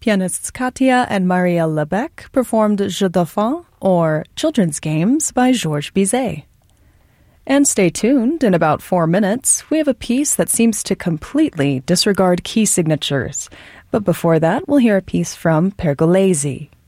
Pianists Katia and Maria Lebec performed Jeux d'enfants, or Children's Games, by Georges Bizet. And stay tuned, in about 4 minutes, we have a piece that seems to completely disregard key signatures. But before that, we'll hear a piece from Pergolesi.